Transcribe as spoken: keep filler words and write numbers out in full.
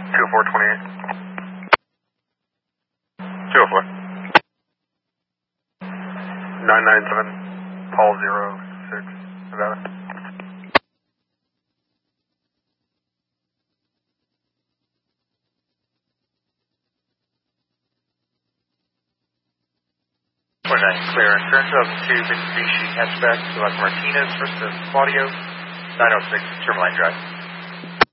two oh four twenty-eight. two oh four. nine nine seven, Paul zero six, Nevada. twenty-nine, clear. Turn two thousand two Mitsubishi hatchback to Las Martinez versus Claudio, nine oh six, Termaline Drive.